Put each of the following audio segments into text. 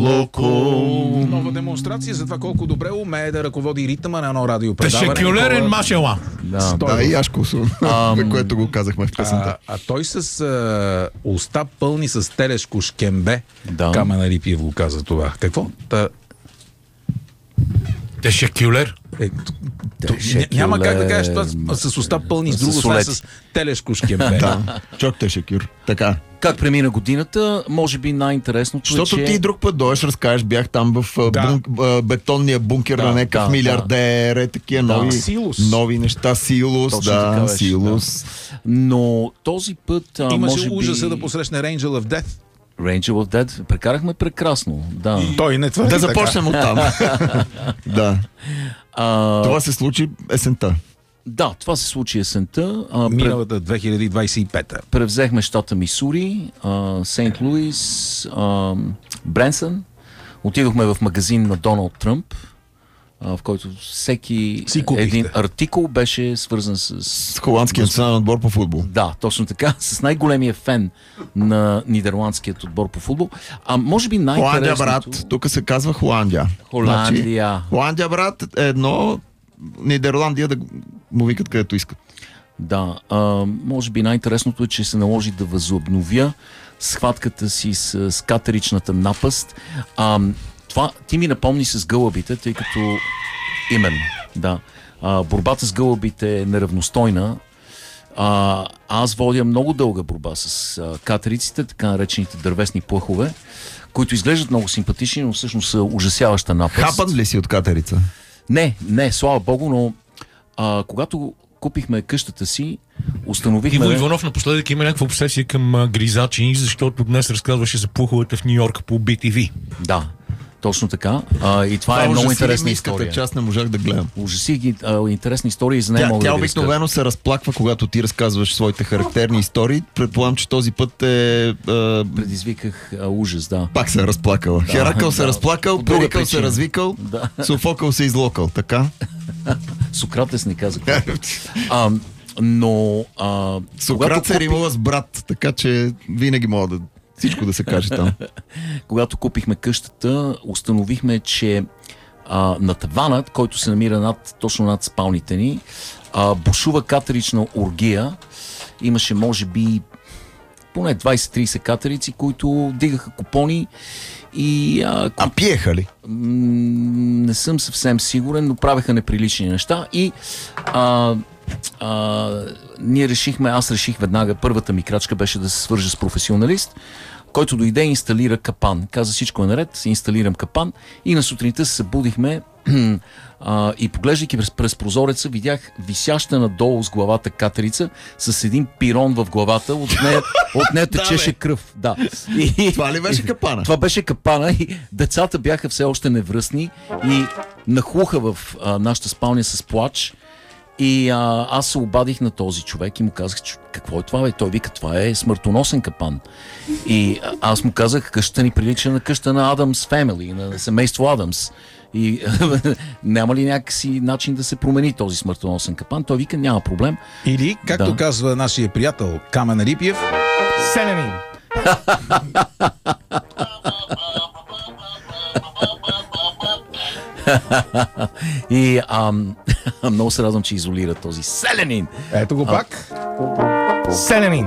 Нова демонстрация за това колко добре умее да ръководи ритъма на едно радиопредаване. Тешекюлерен машела. Да, и Яшко, което го казахме в песента. А той с уста пълни с телешко шкембе. Камен Рипиев го каза това. Какво? Тешекюлер. Няма как да кажеш това с уста пълни с друго, с телешко шкембе. Да, чок тешекюр. Така. Как премина годината, може би най-интересното защото ти друг път дойдеш, разкажеш, бях там в бетонния бункер на някакъв милиардер, такива нови неща, Силус, Силус. Но този път имаше ужаса да посрещне Angel of Death. Angel of Death, прекарахме прекрасно. Да. Той не твърди. Да започнем от там. Да. Това се случи есента. Да, това се случи есента. Миналата 2025-та. Превзехме щата Мисури, Сейнт Луис, Бренсън. Отидохме в магазин на Доналд Тръмп, в който всеки един артикул беше свързан с холандския национален отбор по футбол. Да, точно така. С най-големия фен на нидерландският отбор по футбол. Може би най-интересното... Холандия, брат. Тук се казва Холандия. Холандия, брат, едно... Нидерландия да му викат където искат. Да, може би най-интересното е, че се наложи да възобновя схватката си с катеричната напаст. Това ти ми напомни с гълъбите, тъй като именно, да, борбата с гълъбите е неравностойна. Аз водя много дълга борба с катериците, така наречените дървесни плъхове, които изглеждат много симпатични, но всъщност са ужасяваща напаст. Хапан ли си от катерица? Не, слава богу, но когато купихме къщата си, установихме... Иво Иванов напоследък има някаква обсесия към гризачи, защото днес разказваше за плуховете в Нью-Йорк по BTV. Да, точно така. И това е много интересна история. Аз не можах да гледам. Ужаси ги интересни истории, за не мога да Тя обикновено се разплаква, когато ти разказваш своите характерни истории. Предполагам, че този път предизвиках ужас, да. Пак се е разплакала. Херакъл се разплакал, Перикъл се развикал, Софокъл се излокал, така? Сократес не каза какво. Но... Сократ се римува с брат, така че винаги мога да... Всичко да се каже там. Когато купихме къщата, установихме, че на таванът, който се намира точно над спалните ни, бушува катерична оргия. Имаше, може би, поне 20-30 катерици, които дигаха купони и... пиеха ли? Не съм съвсем сигурен, но правеха неприлични неща и... аз реших веднага, първата ми крачка беше да се свържа с професионалист, който дойде и инсталира капан. Каза, всичко е наред, инсталирам капан и на сутринта се събудихме и поглеждайки през прозореца, видях висяща надолу с главата катерица с един пирон в главата, от нея течеше кръв. Да. Това ли беше капана? Това беше капана и децата бяха все още невръстни и нахлуха в нашата спалня с плач. И аз се обадих на този човек и му казах, какво е това, бе? Той вика, това е смъртоносен капан. И аз му казах, къщата ни прилича на къща на Адамс Family, на семейство Адамс. И няма ли някакси начин да се промени този смъртоносен капан? Той вика, няма проблем. Или, както казва нашия приятел Камен Рипиев, селянин. И много се радвам, че изолира този селянин. Ето го пак. Селянин.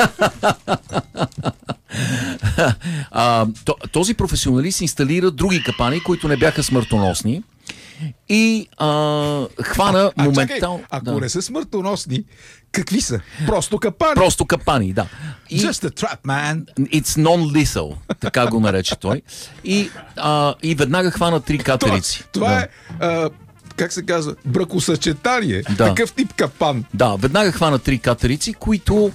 Този професионалист инсталира други капани, които не бяха смъртоносни. И хвана моментално... Ако не са смъртоносни, какви са? Просто капани. Просто капани, да. Just a trap, man. It's non-lethal, така го нарече той. И веднага хвана 3 катерици. Това е... как се казва? Бракосъчетание. Такъв тип капан. Да, веднага хвана 3 катерици, които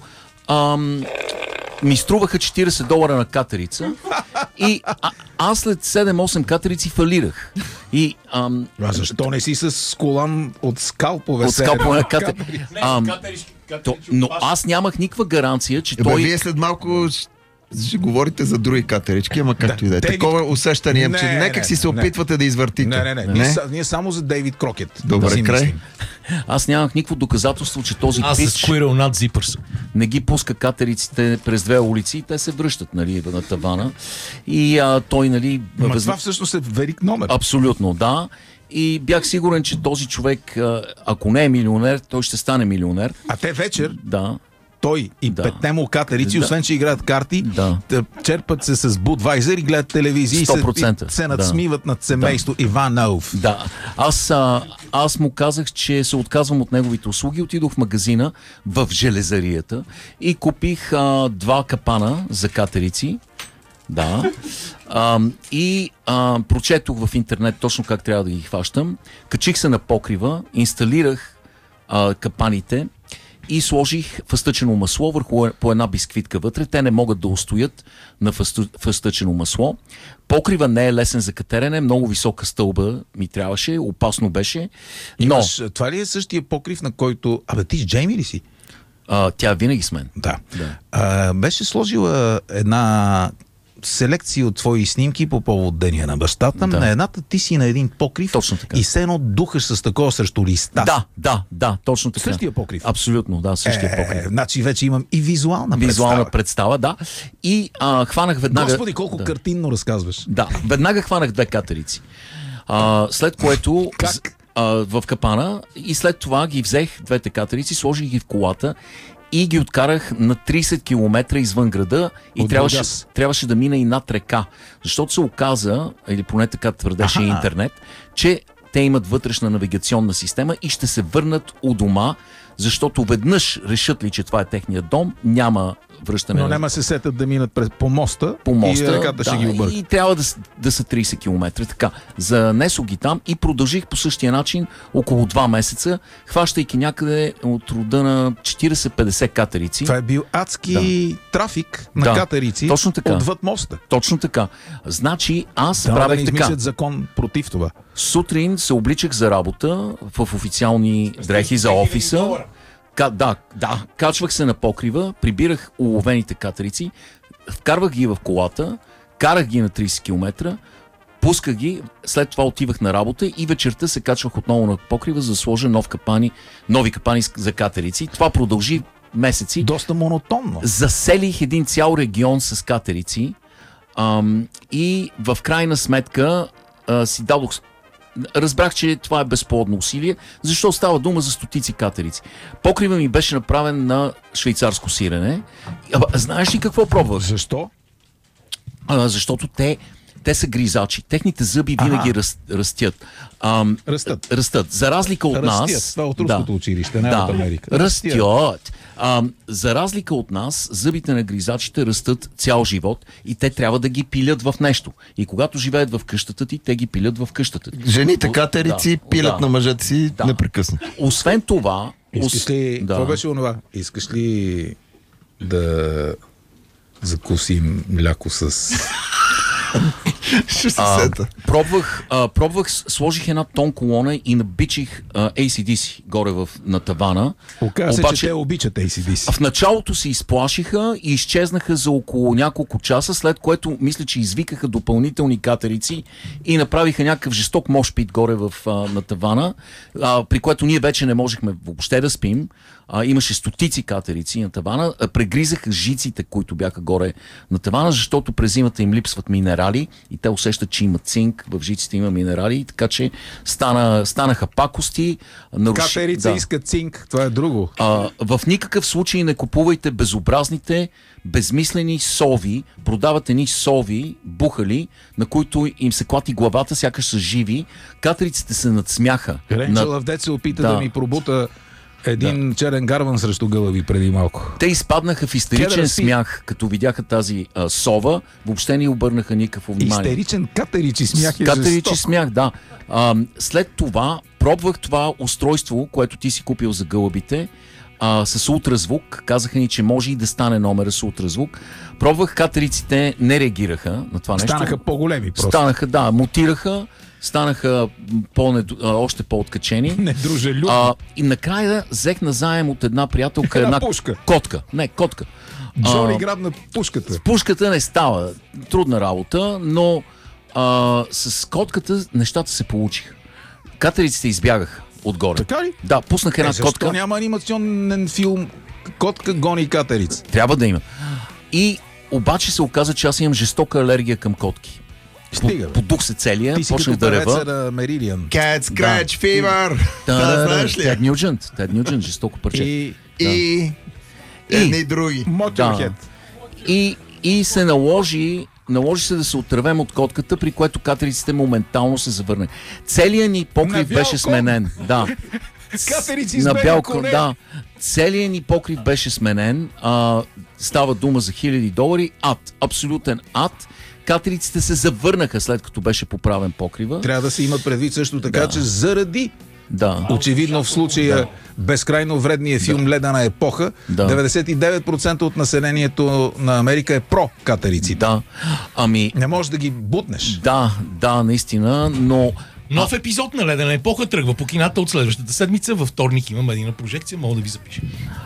ми струваха $40 на катерица. И аз след 7-8 катерици фалирах. Защо не си с колан от скалпове? От скалпове на катери. Но аз нямах никаква гаранция, че той... Вие след малко ще говорите за други катерички, ама както и да е. Такова усещане имам, че някак си се опитвате да извъртите. Не. Ние само за Дейвид Крокет. Добре, край. Аз нямах никакво доказателство, че този пич не ги пуска катериците през две улици и те се връщат, нали, на тавана. И той, нали... Това всъщност е верик номер. Абсолютно, да. И бях сигурен, че този човек, ако не е милионер, той ще стане милионер. А те вечер... Да. Той и петте му катерици, освен че играят карти, черпат се с Будвайзер и гледат телевизия и се надсмиват над семейство Иванов. Да. Аз му казах, че се отказвам от неговите услуги. Отидох в магазина в железарията и купих 2 капана за катерици. Да. Прочетох в интернет точно как трябва да ги хващам. Качих се на покрива, инсталирах капаните и сложих фъстъчено масло върху по една бисквитка вътре. Те не могат да устоят на фъстъчено масло. Покрива не е лесен за катерене, много висока стълба ми трябваше, опасно беше. Но... Това ли е същия покрив, на който... ти с Джейми ли си? Тя винаги с мен. Да. Беше сложила една селекции от твои снимки по повод деня на бащата. На едната ти си на един покрив. Точно така. И все едно духаш с такова срещу листа. Да, точно така. Същия покрив. Абсолютно, да, същия покрив. Значи вече имам и визуална представа, да. И хванах веднага... Господи, колко картинно разказваш. Да, веднага хванах 2 катерици. След което... в капана и след това ги взех 2 катерици, сложих ги в колата и ги откарах на 30 км извън града и трябваше да мина и над река. Защото се оказа, или поне така твърдеше интернет, че те имат вътрешна навигационна система и ще се върнат у дома, защото веднъж решат ли, че това е техният дом, няма връщане. Но няма се сетят да минат по моста и реката ще ги обърка. И трябва да са 30 км. Така, занесох ги там и продължих по същия начин около 2 месеца, хващайки някъде от рода на 40-50 катерици. Това е бил адски трафик на катерици отвъд моста. Точно така. Значи аз правех така. Измислят закон против това. Сутрин се обличах за работа в официални дрехи за офиса. Качвах се на покрива, прибирах уловените катерици, вкарвах ги в колата, карах ги на 30 км, пусках ги, след това отивах на работа и вечерта се качвах отново на покрива, за да сложа нови капани за катерици. Това продължи месеци. Доста монотонно. Заселих един цял регион с катерици и в крайна сметка си дадох... Разбрах, че това е безплодно усилие, защото става дума за стотици катерици. Покрива ми беше направен на швейцарско сирене. Знаеш ли какво пробвах? Защо? Защото те са гризачи. Техните зъби винаги растят. Растат. За разлика от нас... Това от руското училище, не от Америка. Растят. За разлика от нас, зъбите на гризачите растат цял живот и те трябва да ги пилят в нещо. И когато живеят в къщата ти, те ги пилят в къщата ти. Жените катерици пилят на мъжете си непрекъснато. Освен това... Искаш ли... Това беше онова. Искаш ли да закусим мляко с... Пробвах, сложих една тон колона и набичих ACDC горе на тавана. Оказа се, че те обичат ACDC. В началото се изплашиха и изчезнаха за около няколко часа, след което мисля, че извикаха допълнителни катерици и направиха някакъв жесток мошпит горе на тавана, при което ние вече не можехме въобще да спим. Имаше стотици катерици на тавана, прегризаха жиците, които бяха горе на тавана, защото през зимата им липсват минерали и те усещат, че имат цинк, в жиците има минерали, така че станаха пакости. Катерица иска цинк, това е друго. В никакъв случай не купувайте безобразните, безмислени сови, продават едни сови, бухали, на които им се клати главата, сякаш са живи. Катериците се надсмяха. Ренчо Лавдец се опита да ми пробута един черен гарван срещу гълъби преди малко. Те изпаднаха в истеричен смях, като видяха тази сова. Въобще не обърнаха никакво внимание. Истеричен катеричи смях е жесток. Смях, да. След това пробвах това устройство, което ти си купил за гълъбите, с ултразвук. Казаха ни, че може и да стане номера с ултразвук. Пробвах, катериците не реагираха на това нещо. Станаха по-големи просто. Мутираха. Станаха още по-откачени. Недружелюбни. И накрая взех назаем от една приятелка една пушка. котка. Не, котка. Джони грабна пушката. С пушката не става. Трудна работа, но с котката нещата се получиха. Катериците избягаха отгоре. Така ли? Да, пуснах една защо котка. няма анимационен филм "Котка гони катерица"? Трябва да има. И обаче се оказа, че аз имам жестока алергия към котки. Стига, Подух се целия, ти си почнах като да рева. певеца на Меридиан. Cat Scratch Fever. Знаеш ли? Тед Нюджент, жестоко парче. И едни и други. Motorhead. И се наложи се да се отървем от котката, при което катериците моментално се завърне. Целият ни покрив беше сменен. Да. Катерици на бял кон, коне. да. Целият ни покрив беше сменен. Става дума за $1000. Ад. Абсолютен ад. Катериците се завърнаха след като беше поправен покрива. Трябва да се имат предвид също така, че заради очевидно в случая безкрайно вредния филм "Ледена епоха", 99% от населението на Америка е про-катериците. Да. Не можеш да ги бутнеш. Да, наистина, но... Нов епизод на "Ледена епоха" тръгва по кината от следващата седмица. Във вторник има медийна прожекция, мога да ви запиша.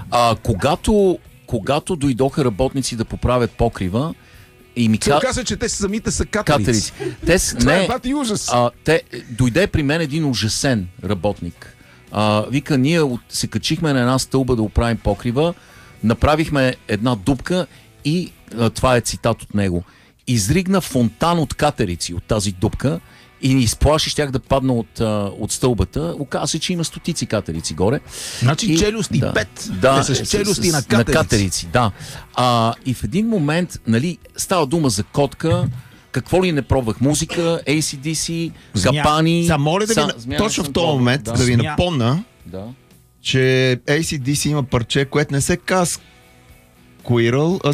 Когато дойдоха работници да поправят покрива, и ми каза, че те самите са катерици. Това е бати ужас. Дойде при мен един ужасен работник. Вика, ние се качихме на една стълба да оправим покрива, направихме една дупка и това е цитат от него. Изригна фонтан от катерици от тази дупка и ни изплаши, щях да падна от стълбата. Оказа се, че има стотици катерици горе. Значи челюсти 5. Да, с челюсти на катерици. Да. И в един момент, нали, става дума за котка, какво ли не пробвах? Музика, AC/DC, капани. Моля да ви, точно в този момент да ви напомня, че AC/DC има парче, което не се казва Squirrel, а